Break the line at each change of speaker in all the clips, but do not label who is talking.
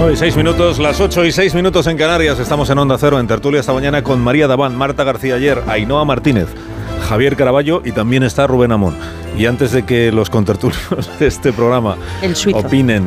8:06, las 8:06 en Canarias. Estamos en Onda Cero, en tertulia esta mañana con María Daván, Marta García Ayer, Ainhoa Martínez, Javier Caraballo y también está Rubén Amón. Y antes de que los contertulios de este programa opinen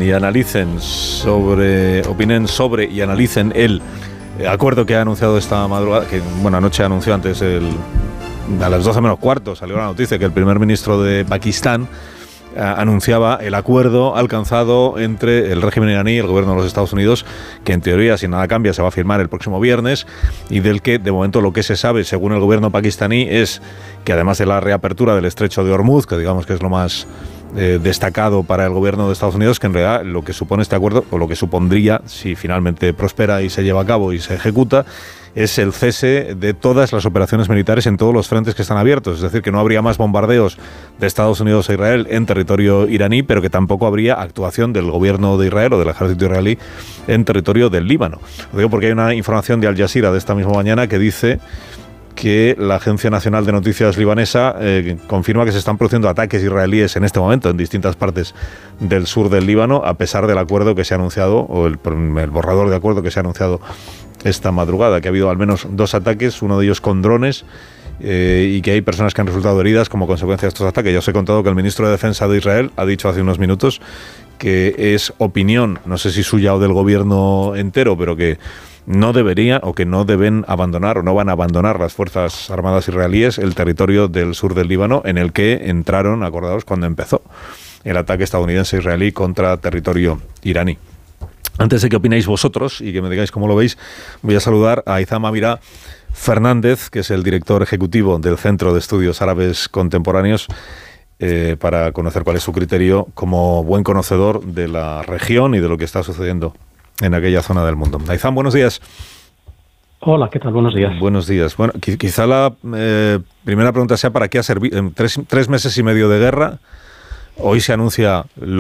sobre y analicen el acuerdo que ha anunciado esta madrugada, que anoche anunció antes a las 12 menos cuarto, salió la noticia que el primer ministro de Pakistán anunciaba el acuerdo alcanzado entre el régimen iraní y el gobierno de los Estados Unidos, que en teoría, si nada cambia, se va a firmar el próximo viernes, y del que, de momento, lo que se sabe, según el gobierno pakistaní, es que además de la reapertura del estrecho de Hormuz, que digamos que es lo más destacado para el gobierno de Estados Unidos, que en realidad lo que supone este acuerdo, o lo que supondría, si finalmente prospera y se lleva a cabo y se ejecuta, es el cese de todas las operaciones militares en todos los frentes que están abiertos. Es decir, que no habría más bombardeos de Estados Unidos a Israel en territorio iraní, pero que tampoco habría actuación del gobierno de Israel o del ejército israelí en territorio del Líbano. Lo digo porque hay una información de Al Jazeera de esta misma mañana que dice que la Agencia Nacional de Noticias libanesa confirma que se están produciendo ataques israelíes en este momento en distintas partes del sur del Líbano, a pesar del acuerdo que se ha anunciado, o el borrador de acuerdo que se ha anunciado esta madrugada, que ha habido al menos 2 ataques, uno de ellos con drones, y que hay personas que han resultado heridas como consecuencia de estos ataques. Ya os he contado que el ministro de Defensa de Israel ha dicho hace unos minutos que es opinión, no sé si suya o del gobierno entero, pero que no debería o que no deben abandonar o no van a abandonar las Fuerzas Armadas israelíes el territorio del sur del Líbano, en el que entraron, acordaos, cuando empezó el ataque estadounidense-israelí contra territorio iraní. Antes de que opinéis vosotros y que me digáis cómo lo veis, voy a saludar a Izam Amirá Fernández, que es el director ejecutivo del Centro de Estudios Árabes Contemporáneos, para conocer cuál es su criterio como buen conocedor de la región y de lo que está sucediendo en aquella zona del mundo. Izam, buenos días.
Hola, ¿qué tal? Buenos días.
Buenos días. Bueno, quizá la primera pregunta sea ¿para qué ha servido? En 3 meses y medio de guerra, hoy se anuncia